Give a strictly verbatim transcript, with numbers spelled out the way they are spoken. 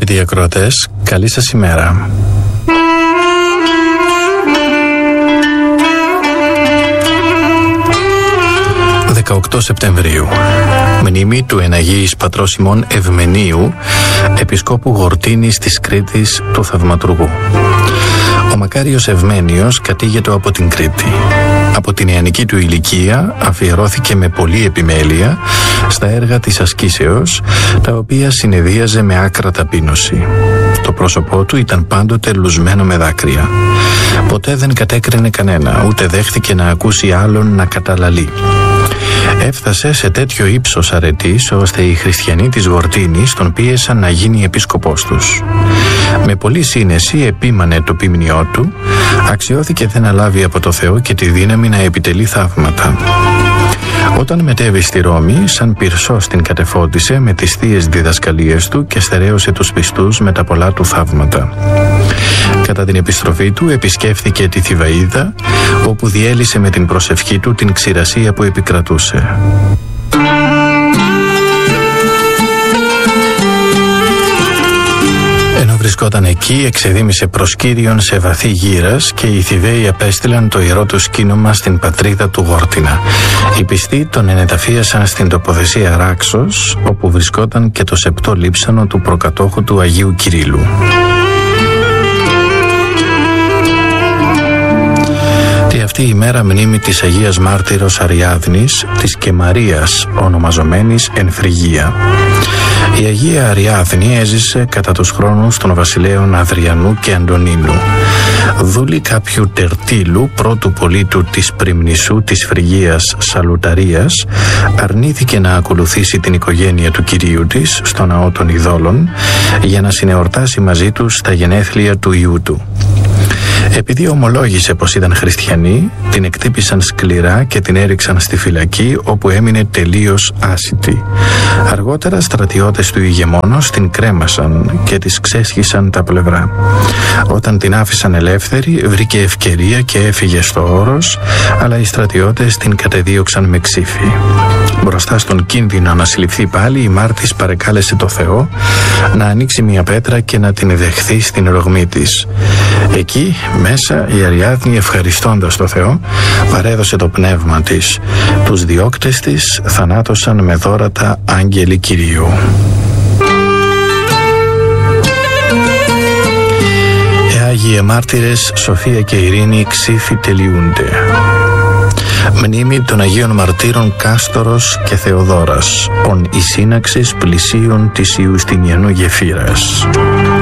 Αγαπητοί ακροατές, καλή σας ημέρα. δεκαοκτώ Σεπτεμβρίου, μνήμη του εναγίης πατρός ημών Ευμενίου, επισκόπου Γορτίνης της Κρήτης του Θαυματουργού. Ο μακάριος Ευμένιος κατήγεται από την Κρήτη. Από την νεανική του ηλικία αφιερώθηκε με πολλή επιμέλεια στα έργα της ασκήσεως, τα οποία συνεδίαζε με άκρα ταπείνωση. Το πρόσωπό του ήταν πάντοτε λουσμένο με δάκρυα. Ποτέ δεν κατέκρινε κανένα, ούτε δέχθηκε να ακούσει άλλον να καταλαλεί. Έφτασε σε τέτοιο ύψος αρετής, ώστε οι χριστιανοί της Γορτίνης τον πίεσαν να γίνει επίσκοπός τους. Με πολλή σύνεση επίμανε το ποιμνιό του, αξιώθηκε δε να λάβει από το Θεό και τη δύναμη να επιτελεί θαύματα. Όταν μετέβη στη Ρώμη, σαν Πυρσός την κατεφώτισε με τις θείες διδασκαλίες του και στερέωσε τους πιστούς με τα πολλά του θαύματα. Κατά την επιστροφή του επισκέφθηκε τη Θηβαΐδα, όπου διέλυσε με την προσευχή του την ξηρασία που επικρατούσε. Ενώ βρισκόταν εκεί, εξεδίμησε προς Κύριον σε βαθύ γύρας και οι Θηβαίοι απέστειλαν το ιερό του σκήνομα στην πατρίδα του Γόρτινα. Οι πιστοί τον ενεταφίασαν στην τοποθεσία Ράξος, όπου βρισκόταν και το σεπτό λείψανο του προκατόχου του Αγίου Κυρίλλου. Τη αυτή η μέρα μνήμη της Αγίας Μάρτυρος Αριάδνης, της και Μαρίας ονομαζομένης εν Φρυγία. Η Αγία Αριάδνη έζησε κατά τους χρόνους των βασιλέων Αδριανού και Αντωνίνου. Δούλη κάποιου Τερτίλου, πρώτου πολίτου της Πριμνησού της Φρυγίας Σαλουταρίας, αρνήθηκε να ακολουθήσει την οικογένεια του κυρίου της στο ναό των Ιδόλων για να συνεορτάσει μαζί τους τα γενέθλια του ιού του. Επειδή ομολόγησε πως ήταν χριστιανή, την εκτύπησαν σκληρά και την έριξαν στη φυλακή, όπου έμεινε τελείως άσητη. Αργότερα στρατιώτες του ηγεμόνος την κρέμασαν και της ξέσχισαν τα πλευρά. Όταν την άφησαν ελεύθερη, βρήκε ευκαιρία και έφυγε στο όρος, αλλά οι στρατιώτες την κατεδίωξαν με ξύφη. Μπροστά στον κίνδυνο να συλληφθεί πάλι, η Μάρτης παρεκάλεσε το Θεό να ανοίξει μια πέτρα και να την δεχθεί στην ρογμή της. Εκεί μέσα η Αριάδνη, ευχαριστώντας το Θεό, παρέδωσε το πνεύμα της. Τους διώκτες της θανάτωσαν με δώρατα άγγελοι Κυρίου. Ε, Άγιε Μάρτυρες, Σοφία και Ειρήνη, ξύφη τελειούνται. Μνήμη των Αγίων Μαρτύρων Κάστορος και Θεοδόρας, ον η σύναξης πλησίων της Ιουστινιανού γεφύρας.